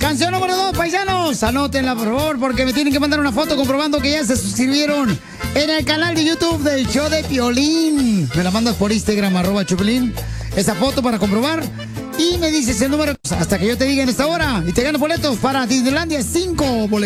Canción número 2, paisanos. Anótenla, por favor, porque me tienen que mandar una foto comprobando que ya se suscribieron en el canal de YouTube del show de Piolín. Me la mandas por Instagram, @Chupilín. Esa foto para comprobar. Y me dices el número hasta que yo te diga en esta hora. Y te gano boletos para Disneylandia, 5 boletos.